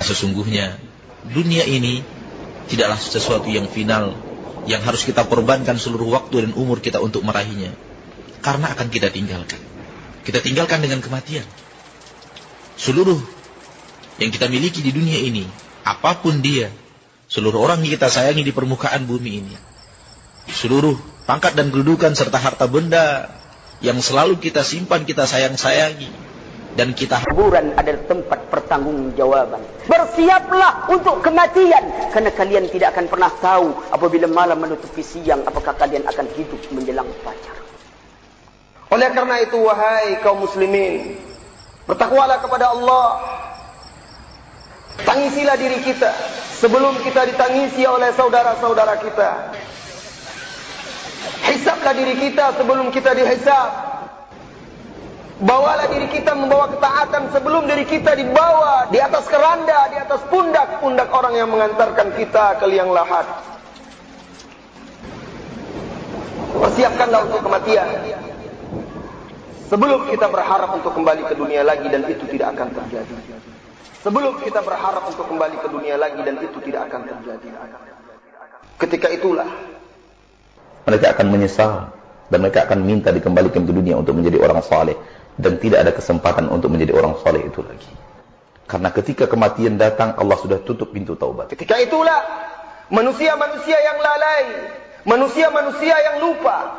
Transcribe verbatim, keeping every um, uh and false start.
Sesungguhnya dunia ini tidaklah sesuatu yang final, yang harus kita korbankan seluruh waktu dan umur kita untuk meraihnya. Karena akan kita tinggalkan. Kita tinggalkan dengan kematian. Seluruh yang kita miliki di dunia ini, apapun dia, seluruh orang yang kita sayangi di permukaan bumi ini, seluruh pangkat dan kedudukan serta harta benda yang selalu kita simpan, kita sayang-sayangi, dan kita kuburan adalah tempat pertanggungjawaban. Bersiaplah untuk kematian, karena kalian tidak akan pernah tahu apabila malam menutupi siang apakah kalian akan hidup menjelang fajar. Oleh karena itu, wahai kaum muslimin, bertakwalah kepada Allah. Tangisilah diri kita sebelum kita ditangisi oleh saudara-saudara kita. Hisablah diri kita sebelum kita dihisab. Bawalah diri kita membawa ketaatan sebelum diri kita dibawa di atas keranda, di atas pundak-pundak orang yang mengantarkan kita ke liang lahat. Persiapkanlah untuk kematian sebelum kita berharap untuk kembali ke dunia lagi, dan itu tidak akan terjadi. Sebelum kita berharap untuk kembali ke dunia lagi, dan itu tidak akan terjadi. Ketika itulah mereka akan menyesal dan mereka akan minta dikembalikan ke dunia untuk menjadi orang saleh, dan tidak ada kesempatan untuk menjadi orang saleh itu lagi. Karena ketika kematian datang, Allah sudah tutup pintu taubat. Ketika itulah manusia-manusia yang lalai, manusia-manusia yang lupa